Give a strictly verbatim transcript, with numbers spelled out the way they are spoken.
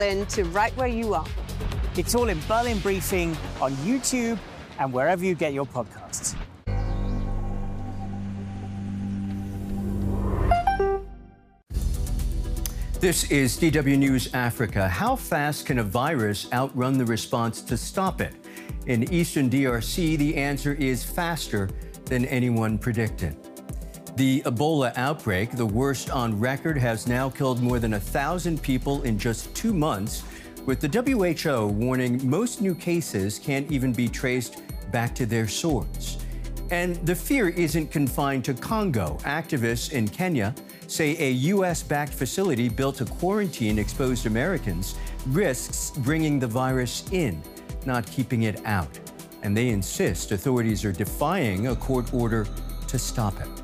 To right where you are. It's all in Berlin Briefing on YouTube and wherever you get your podcasts. This is D W News Africa. How fast can a virus outrun the response to stop it? In eastern D R C, the answer is faster than anyone predicted. The Ebola outbreak, the worst on record, has now killed more than a thousand people in just two months, with the W H O warning most new cases can't even be traced back to their source. And the fear isn't confined to Congo. Activists in Kenya say a U S-backed facility built to quarantine exposed Americans risks bringing the virus in, not keeping it out. And they insist authorities are defying a court order to stop it.